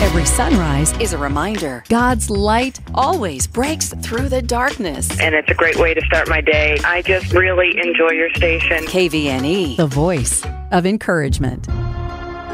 Every sunrise is a reminder God's light always breaks through the darkness. And it's a great way to start my day. I just really enjoy your station. KVNE, the voice of encouragement.